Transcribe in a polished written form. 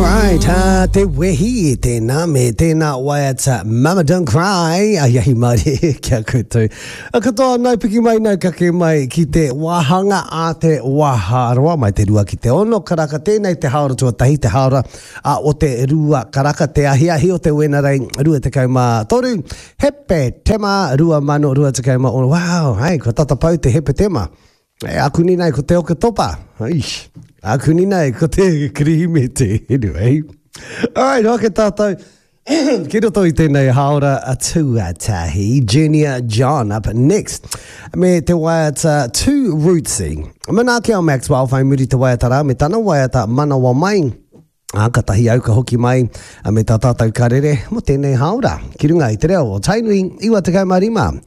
Alright, te wehi te na me te na waiata Mama Don't Cry Ayahi mare kia koutou. A katoa nau piki mai nau kake mai ki te wahanga a te waharoa mai te rua ki te ono karaka tēnei te haora tuatahi te haora o te rua karaka te ahi o te wenerei rua te kauma toru hepe tema rua mano rua te kauma ono. Wow, hei, ko tatapau te hepe tema. Aku ni nei ko te oka topa. Aish. Aku ni nei ko te krihime te. Anyway. Alright, hoke tātou. Ki roto I tēnei haora a tuatahi. Junior John up next. Me te waiata too rootsy. Manake o Maxwell whai muri te waiata rā. Me tana waiata manawa mai. Katahi au ka hoki mai. Me tā tātou karere. Mo tēnei haora. Ki runga I te reo o Tainui. Iwa te kaumarima.